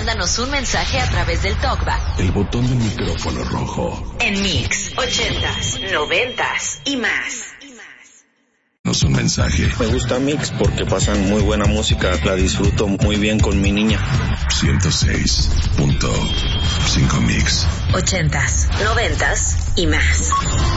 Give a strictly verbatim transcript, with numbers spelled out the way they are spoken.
mándanos un mensaje a través del TalkBack. El botón del micrófono rojo. En Mix, ochentas, noventas y más. Nos un mensaje. Me gusta Mix porque pasan muy buena música, la disfruto muy bien con mi niña. ciento seis punto cinco Mix. Ochentas, noventas y más.